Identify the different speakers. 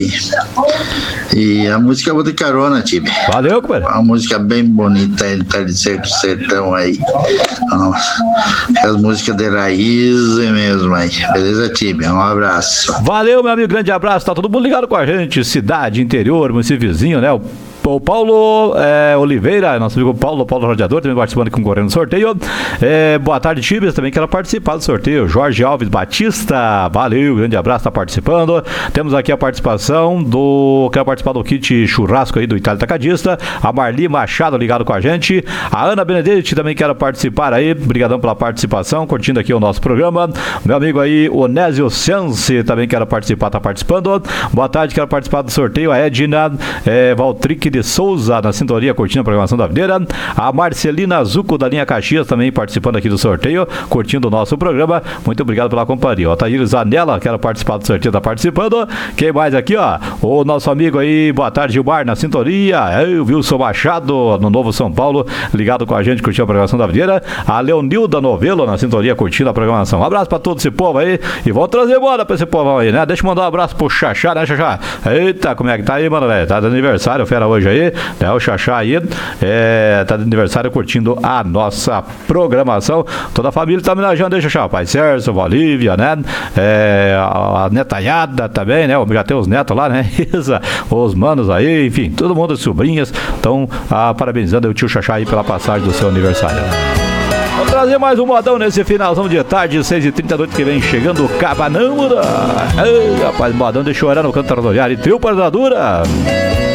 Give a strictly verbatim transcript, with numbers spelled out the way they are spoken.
Speaker 1: E a música eu vou de carona, time.
Speaker 2: Valeu, compadre.
Speaker 1: Uma música bem bonita, ele tá de certo sertão aí. As músicas de raiz mesmo aí. Beleza, time? Um abraço.
Speaker 2: Valeu, meu amigo, grande abraço. Tá todo mundo ligado com a gente. Cidade, interior, município vizinho, né? O O Paulo é, Oliveira, nosso amigo Paulo, Paulo Radiador, também participando e concorrendo no sorteio. É, boa tarde, Tibes, também quero participar do sorteio. Jorge Alves Batista, valeu, grande abraço, tá participando. Temos aqui a participação do. Quero participar do kit churrasco aí do Itália Tacadista. A Marli Machado ligado com a gente. A Ana Benedetti também quero participar aí. Obrigadão pela participação, curtindo aqui o nosso programa. Meu amigo aí, Onésio Ciance, também quero participar, tá participando. Boa tarde, quero participar do sorteio. A Edna é, Valtric de Souza, na sintonia, curtindo a programação da Videira. A Marcelina Zuco, da linha Caxias, também participando aqui do sorteio, curtindo o nosso programa. Muito obrigado pela companhia. O Thaíris Zanella, quero participar do sorteio, tá participando. Quem mais aqui, ó? O nosso amigo aí, boa tarde, Gilmar, na sintonia. Eu, Wilson Machado, no Novo São Paulo, ligado com a gente, curtindo a programação da Videira. A Leonilda Novelo, na sintonia, curtindo a programação. Um abraço pra todo esse povo aí. E vamos trazer bola pra esse povão aí, né? Deixa eu mandar um abraço pro Xaxá, né, Xaxá? Eita, como é que tá aí, mano, velho? Tá de aniversário, fera hoje aí, né? O Xaxá aí é, tá de aniversário, curtindo a nossa programação. Toda a família tá homenageando aí, Xaxá. Pai Sérgio, Valívia, né? É, a netanhada também, né? Já tem os netos lá, né? Os manos aí, enfim, todo mundo, as sobrinhas. Então, ah, parabenizando o tio Xaxá aí pela passagem do seu aniversário. Vou trazer mais um modão nesse finalzão de tarde, seis e trinta da noite que vem chegando, Cabanão. Ei, rapaz, modão deixa eu orar no canto da rodoviária e trio para a dura.